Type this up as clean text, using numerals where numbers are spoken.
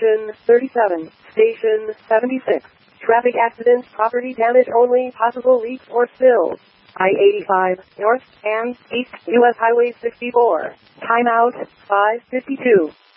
Station 37. Station 76. Traffic accidents, property damage only, possible leaks or spills. I-85, North and East, U.S. Highway 64. Timeout, 5:52.